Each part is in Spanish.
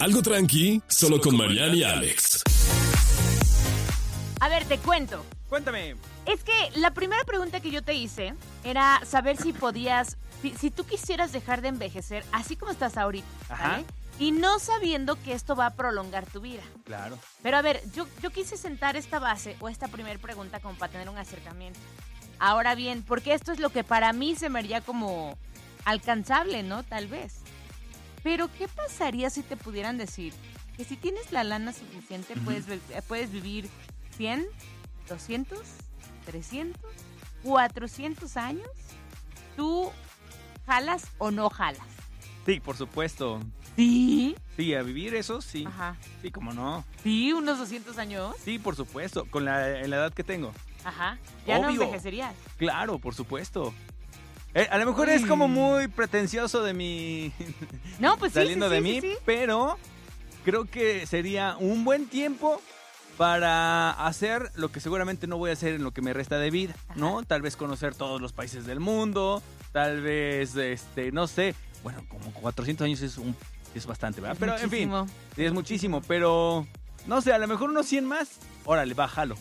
Algo tranqui, solo con Mariana y Alex. A ver, te cuento. Cuéntame. Es que la primera pregunta que yo te hice era saber si podías, si tú quisieras dejar de envejecer así como estás ahorita, Ajá. ¿vale? Y no sabiendo que esto va a prolongar tu vida. Claro. Pero a ver, yo quise sentar esta base o esta primera pregunta como para tener un acercamiento. Ahora bien, porque esto es lo que para mí se me haría como alcanzable, ¿no? Tal vez. Pero ¿qué pasaría si te pudieran decir que si tienes la lana suficiente puedes vivir 100, 200, 300, 400 años? ¿Tú jalas o no jalas? Sí, por supuesto. ¿Sí? Sí, a vivir eso, sí. Ajá. Sí, cómo no. ¿Sí? ¿Unos 200 años? Sí, por supuesto. En la edad que tengo. Ajá. ¿Ya no Obvio. envejecerías? Claro, por supuesto. A lo mejor es como muy pretencioso de mi... No, pues sí, saliendo sí, de sí, mí, sí, sí. pero creo que sería un buen tiempo para hacer lo que seguramente no voy a hacer en lo que me resta de vida, ¿no? Tal vez conocer todos los países del mundo, tal vez, no sé, bueno, como 400 años es bastante, ¿verdad? Es Pero muchísimo. en fin, sí, es muchísimo, pero no sé, a lo mejor unos 100 más, órale, bájalo.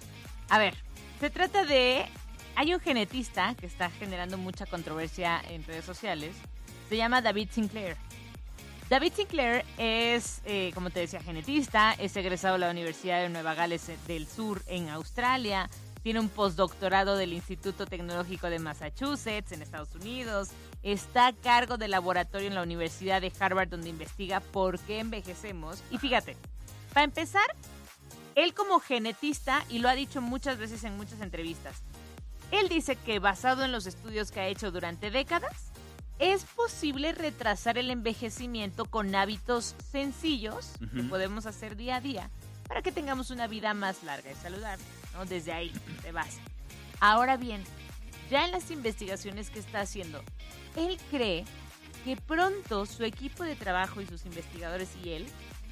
A ver, se trata de... Hay un genetista que está generando mucha controversia en redes sociales. Se llama David Sinclair. David Sinclair es, como te decía, genetista. Es egresado de la Universidad de Nueva Gales del Sur en Australia. Tiene un postdoctorado del Instituto Tecnológico de Massachusetts en Estados Unidos. Está a cargo del laboratorio en la Universidad de Harvard donde investiga por qué envejecemos. Y fíjate, para empezar, él como genetista, y lo ha dicho muchas veces en muchas entrevistas, él dice que basado en los estudios que ha hecho durante décadas, es posible retrasar el envejecimiento con hábitos sencillos que podemos hacer día a día para que tengamos una vida más larga y saludable, ¿no? Desde ahí, de base. Ahora bien, ya en las investigaciones que está haciendo, él cree que pronto su equipo de trabajo y sus investigadores y él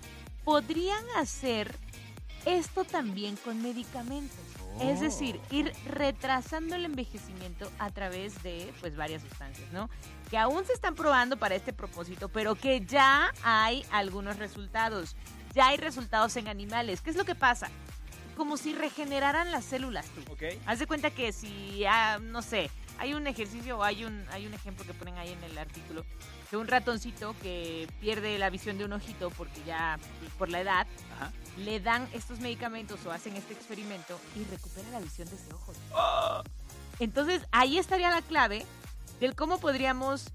podrían hacer esto también con medicamentos. Es decir, ir retrasando el envejecimiento a través de pues varias sustancias, ¿no? Que aún se están probando para este propósito, pero que ya hay algunos resultados. Ya hay resultados en animales. ¿Qué es lo que pasa? Como si regeneraran las células tú. Ok. Haz de cuenta que si, no sé, hay un ejercicio o hay un ejemplo que ponen ahí en el artículo de un ratoncito que pierde la visión de un ojito porque ya por la edad. Ajá. Le dan estos medicamentos o hacen este experimento y recupera la visión de ese ojo. Entonces, ahí estaría la clave del cómo podríamos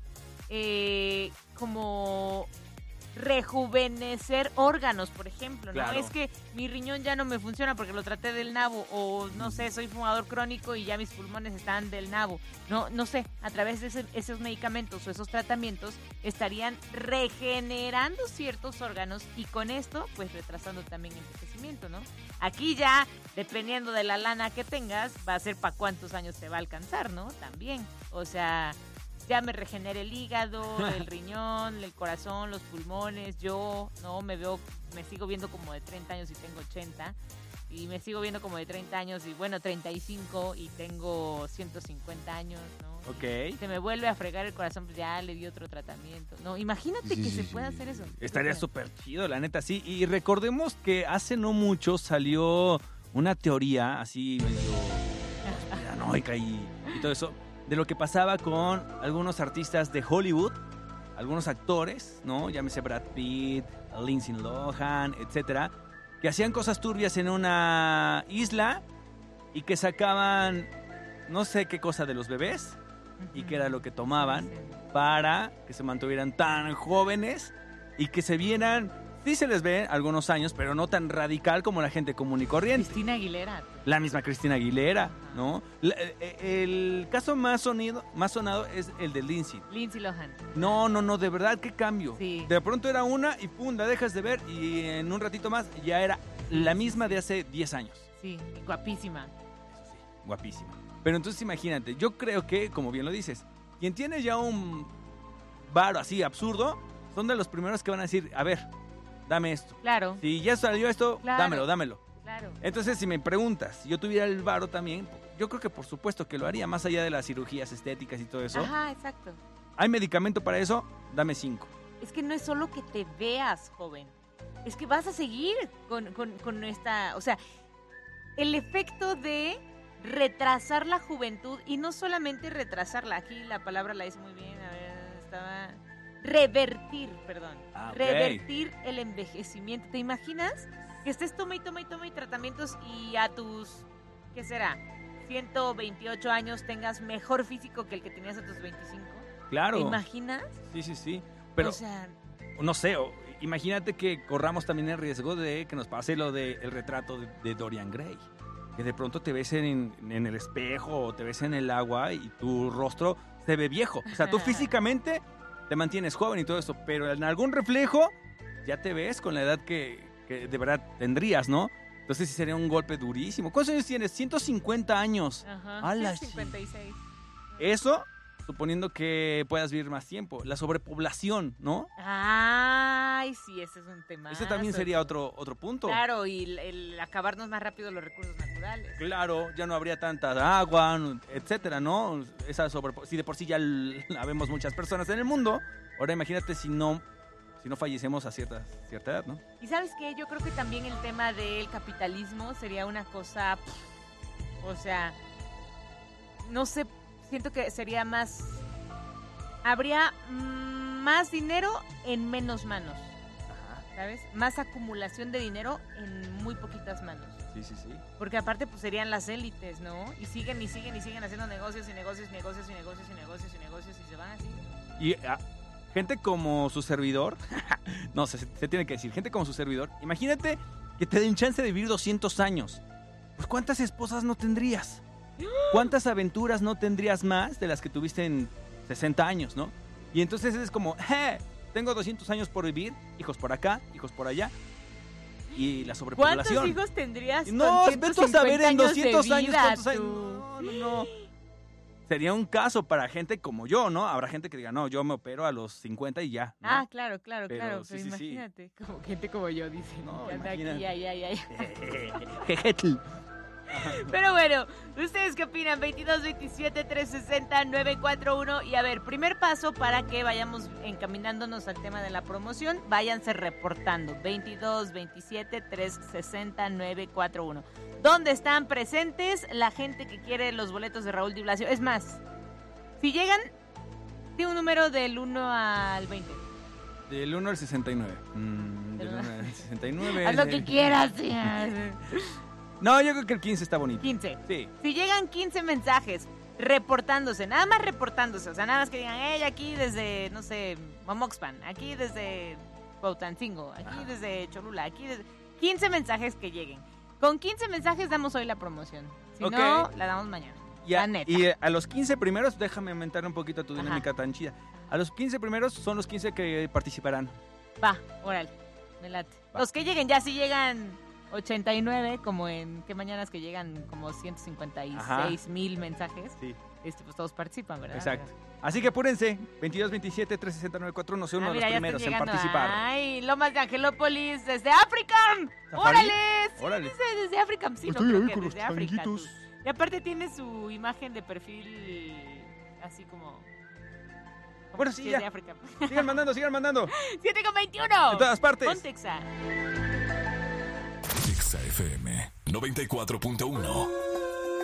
como rejuvenecer órganos, por ejemplo, ¿no? Claro. Es que mi riñón ya no me funciona porque lo traté del nabo, o no sé, soy fumador crónico y ya mis pulmones están del nabo. No sé, a través de esos medicamentos o esos tratamientos estarían regenerando ciertos órganos y con esto, pues retrasando también el envejecimiento, ¿no? Aquí ya, dependiendo de la lana que tengas, va a ser para cuántos años te va a alcanzar, ¿no? También, o sea... Ya me regeneré el hígado, el riñón, el corazón, los pulmones. Yo, no, me sigo viendo como de 30 años y tengo 80. Y me sigo viendo como de 30 años y, bueno, 35 y tengo 150 años, ¿no? Ok. Se me vuelve a fregar el corazón, pues ya le di otro tratamiento. No, imagínate que se pueda hacer eso. Estaría súper chido, la neta, sí. Y recordemos que hace no mucho salió una teoría así medio conspiranoica y todo eso, de lo que pasaba con algunos artistas de Hollywood, algunos actores, ¿no? Llámese Brad Pitt, Lindsay Lohan, etcétera, que hacían cosas turbias en una isla y que sacaban no sé qué cosa de los bebés y que era lo que tomaban para que se mantuvieran tan jóvenes y que se vieran, sí se les ve algunos años, pero no tan radical como la gente común y corriente. Cristina Aguilera. La misma Cristina Aguilera, ¿no? El caso más sonado es el de Lindsay. Lindsay Lohan. No, de verdad, qué cambio. Sí. De pronto era una y pum, la dejas de ver y en un ratito más ya era la misma de hace 10 años. Sí, guapísima. Eso sí, guapísima. Pero entonces imagínate, yo creo que, como bien lo dices, quien tiene ya un varo así absurdo, son de los primeros que van a decir, a ver, dame esto. Claro. Si ya salió esto, Claro. dámelo. Claro. Entonces, si me preguntas, si yo tuviera el varo también, yo creo que por supuesto que lo haría, más allá de las cirugías estéticas y todo eso. Ajá, exacto. ¿Hay medicamento para eso? Dame 5. es que no es solo que te veas joven, es que vas a seguir con esta, o sea, el efecto de retrasar la juventud, y no solamente retrasarla, aquí la palabra la hice muy bien, a ver, estaba... Revertir el envejecimiento. ¿Te imaginas que estés toma y tratamientos y a tus, ¿qué será? 128 años tengas mejor físico que el que tenías a tus 25? Claro. ¿Te imaginas? Sí. Pero, o sea, no sé, imagínate que corramos también el riesgo de que nos pase lo del retrato de Dorian Gray. Que de pronto te ves en el espejo o te ves en el agua y tu rostro se ve viejo. O sea, tú físicamente te mantienes joven y todo eso, pero en algún reflejo ya te ves con la edad que de verdad tendrías, ¿no? Entonces sí sería un golpe durísimo. ¿Cuántos años tienes? 150 años. Ajá, ¡Hala! 56. Eso, suponiendo que puedas vivir más tiempo. La sobrepoblación, ¿no? Ay, sí, ese es un tema. Ese también sería otro punto. Claro, y el acabarnos más rápido los recursos naturales. Claro, ya no habría tanta agua, etcétera, ¿no? Si de por sí ya la vemos muchas personas en el mundo, ahora imagínate si no fallecemos a cierta edad, ¿no? Y ¿sabes qué? Yo creo que también el tema del capitalismo sería una cosa, o sea, no sé, siento que sería más, habría más dinero en menos manos. ¿Sabes? Más acumulación de dinero en muy poquitas manos. Sí. Porque aparte pues serían las élites, ¿no? Y siguen haciendo negocios y se van así. Y gente como su servidor, no, se tiene que decir, gente como su servidor, imagínate que te den chance de vivir 200 años. Pues ¿cuántas esposas no tendrías? ¿Cuántas aventuras no tendrías más de las que tuviste en 60 años, no? Y entonces es como, tengo 200 años por vivir, hijos por acá, hijos por allá, y la sobrepoblación. ¿Cuántos hijos tendrías no, con 150 vete a saber en 200 años de vida, años cuántos años. No. Sería un caso para gente como yo, ¿no? Habrá gente que diga, no, yo me opero a los 50 y ya, ¿no? Ah, claro. Pero sí. imagínate, como gente como yo, dice. No, que anda imagínate. aquí, ya. Pero bueno, ¿ustedes qué opinan? 22 27 360 941. Y a ver, primer paso para que vayamos encaminándonos al tema de la promoción, váyanse reportando. 22 27 360 941. ¿Dónde están presentes la gente que quiere los boletos de Raúl Di Blasio? Es más, si llegan, tiene un número del 1 al 20. Del 1 al 69. Del 1 al 69. Haz lo que quieras. No, yo creo que el 15 está bonito. 15. Sí. Si llegan 15 mensajes reportándose, nada más reportándose, o sea, nada más que digan, aquí desde, no sé, Momoxpan, aquí desde Cuauhtancingo, aquí desde Cholula, aquí desde... 15 mensajes que lleguen. Con 15 mensajes damos hoy la promoción. Si no, la damos mañana. La neta. Y a los 15 primeros, déjame aumentar un poquito tu dinámica tan chida. A los 15 primeros son los 15 que participarán. Va, órale, me late. Va. Los que lleguen, ya si llegan 89, como en qué mañanas que llegan como 156,000 mensajes. Sí. Pues todos participan, ¿verdad? Exacto. Así que apúrense, 22 27 360 941, sé uno de los primeros en participar. Ay, Lomas de Angelópolis, desde África. ¡Órale! Sí, desde África. Sí, estoy no ahí creo con que los desde África. changuitos. Y aparte tiene su imagen de perfil así como bueno, sí, ya. De África. Sigan mandando. 7:21. En todas partes. Pontexa. Exa FM 94.1.